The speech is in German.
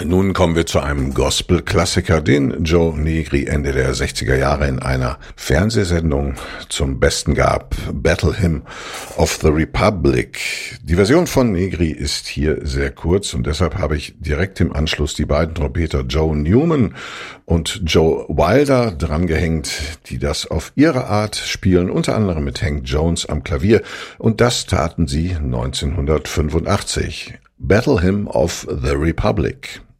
Nun kommen wir zu einem Gospel-Klassiker, den Joe Negri Ende der 60er Jahre in einer Fernsehsendung zum Besten gab, Battle Hymn of the Republic. Die Version von Negri ist hier sehr kurz und deshalb habe ich direkt im Anschluss die beiden Trompeter Joe Newman und Joe Wilder drangehängt, die das auf ihre Art spielen, unter anderem mit Hank Jones am Klavier, und das taten sie 1985. Battle Hymn of the Republic.